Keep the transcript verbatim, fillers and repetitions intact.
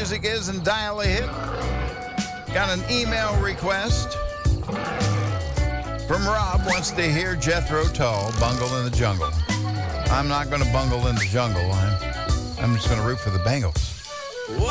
music is and dial a hit. Got an email request from Rob. Wants to hear Jethro Tull, Bungle in the Jungle. I'm not going to bungle in the jungle. I'm, I'm just going to root for the Bengals.